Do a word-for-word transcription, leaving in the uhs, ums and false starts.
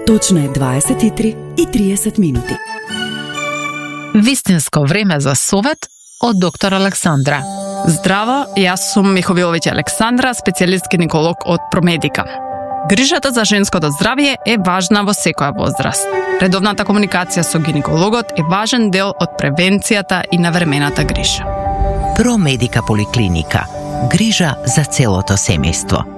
Точно е дваесет и три и триесет минути. Вистинско време за совет од доктор Александра. Здраво, јас сум Миховиловиќ Александра, специјалист гинеколог од Промедика. Грижата за женското здравје е важна во секоја возраст. Редовната комуникација со гинекологот е важен дел од превенцијата и навремената грижа. Промедика поликлиника. Грижа за целото семејство.